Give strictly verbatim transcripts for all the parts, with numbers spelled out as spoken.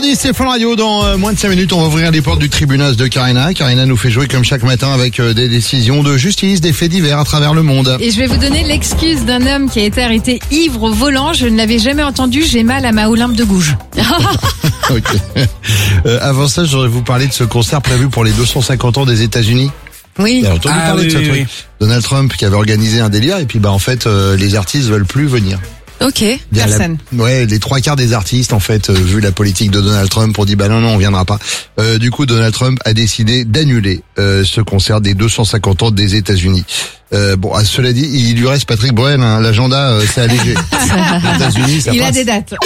dix, c'est Fun Radio. Dans euh, moins de cinq minutes, on va ouvrir les portes du tribunal de Karina. Karina nous fait jouer comme chaque matin avec euh, des décisions de justice, des faits divers à travers le monde. Et je vais vous donner l'excuse d'un homme qui a été arrêté ivre au volant. Je ne l'avais jamais entendu, j'ai mal à ma Olympe de Gouges. Ok. Euh, avant ça, j'aurais vous parler de ce concert prévu pour les deux cent cinquante ans des États-Unis. Oui. Vous avez entendu Ah, parler oui, de ce oui, truc. oui. Donald Trump qui avait organisé un délire et puis bah en fait euh, les artistes veulent plus venir. Ok, Il y a la- personne. Ouais, les trois quarts des artistes, en fait, euh, vu la politique de Donald Trump, ont dit bah non non on viendra pas. Euh, du coup, Donald Trump a décidé d'annuler euh, ce concert des deux cent cinquante ans des États-Unis. Euh, bon, à cela dit, il lui reste Patrick Bruel, hein, l'agenda euh, c'est allégé. Les États-Unis, ça Il passe. a des dates.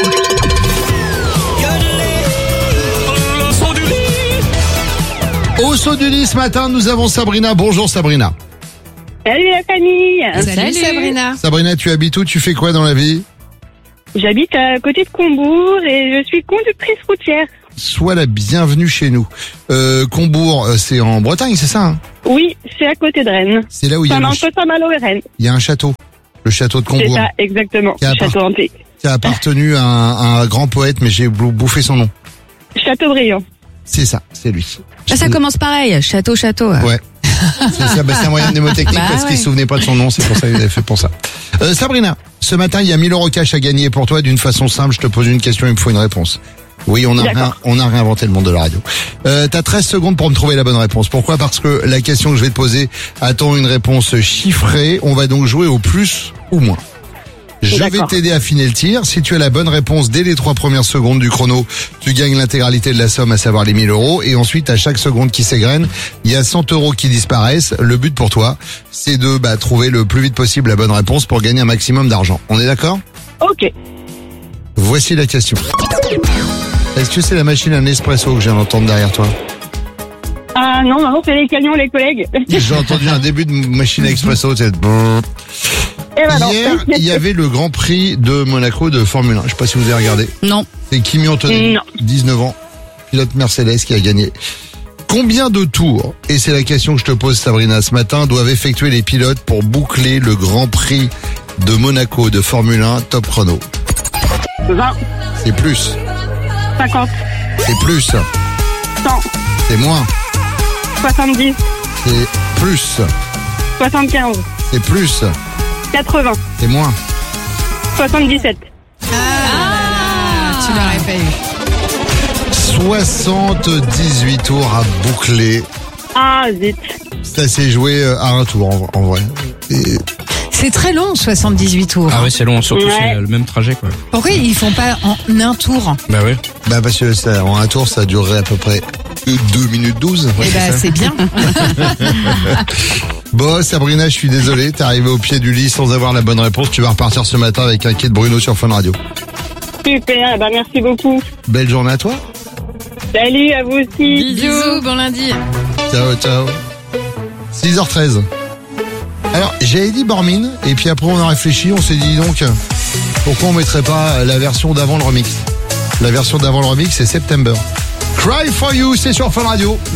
Au saut du lit ce matin, nous avons Sabrina. Bonjour Sabrina. Salut la famille. Salut, Sabrina. Sabrina, tu habites où? Tu fais quoi dans la vie? J'habite à côté de Combourg et je suis conductrice routière. Sois la bienvenue chez nous. Euh, Combourg, euh, c'est en Bretagne, c'est ça hein? Oui, c'est à côté de Rennes. C'est là où il y, a Enfin, le entre ch- Saint-Malo et Rennes. il y a un château. Le château de C'est Combourg. ça, exactement. Qui a Château hanté. Qui a appartenu à un, à un grand poète, mais j'ai bou- bouffé son nom. Châteaubriand. C'est ça, c'est lui. Ah, ça commence pareil, château, château. Ouais. C'est ça, bah, c'est un moyen mnémotechnique Bah parce ouais. qu'il se souvenait pas de son nom, c'est pour ça qu'il avait fait pour ça. Euh, Sabrina, ce matin, il y a mille euros cash à gagner pour toi. D'une façon simple, je te pose une question, il me faut une réponse. Oui, on a, D'accord. rien, on a réinventé le monde de la radio. Euh, t'as treize secondes pour me trouver la bonne réponse. Pourquoi? Parce que la question que je vais te poser attend une réponse chiffrée. On va donc jouer au plus ou moins. Je vais D'accord. t'aider à affiner le tir. Si tu as la bonne réponse dès les trois premières secondes du chrono, tu gagnes l'intégralité de la somme, à savoir les mille euros. Et ensuite, à chaque seconde qui s'égrène, il y a cent euros qui disparaissent. Le but pour toi, c'est de bah, trouver le plus vite possible la bonne réponse pour gagner un maximum d'argent. On est d'accord? Ok. Voici la question. Est-ce que c'est la machine à Nespresso que je viens d'entendre derrière toi? Ah non, non, c'est les camions, les collègues. J'ai entendu un début de machine à expresso. C'est... Et ben non. Hier, il y avait le Grand Prix de Monaco de Formule un. Je sais pas si vous avez regardé. Non. C'est Kimi Antonelli, Non. dix-neuf ans, pilote Mercedes qui a gagné. Combien de tours, et c'est la question que je te pose Sabrina ce matin, doivent effectuer les pilotes pour boucler le Grand Prix de Monaco de Formule un top chrono? vingt, C'est plus, cinquante, c'est plus, cent, c'est moins, soixante-dix, c'est plus, soixante-quinze, c'est plus, quatre-vingts, c'est moins. soixante-dix-sept. Ah, tu l'aurais pas eu. soixante-dix-huit tours à boucler. Ah zut. Ça s'est joué euh, à un tour en, en vrai. Et C'est très long, soixante-dix-huit tours. Ah oui, c'est long, surtout Ouais. c'est le même trajet, quoi. Pourquoi ils font pas en un tour? Bah oui. bah parce que ça, en un tour, ça durerait à peu près deux minutes douze. Eh ben, c'est bien. Bon, Sabrina, je suis désolé, t'es arrivé au pied du lit sans avoir la bonne réponse. Tu vas repartir ce matin avec un quai de Bruno sur Fun Radio. Super, eh ben merci beaucoup. Belle journée à toi. Salut à vous aussi. Bisous, bon lundi. Ciao, ciao. six heures treize. Alors, j'avais dit Bormin, et puis après on a réfléchi, on s'est dit donc, pourquoi on mettrait pas la version d'avant le remix? La version d'avant le remix, c'est September. Cry for You, c'est sur Fun Radio.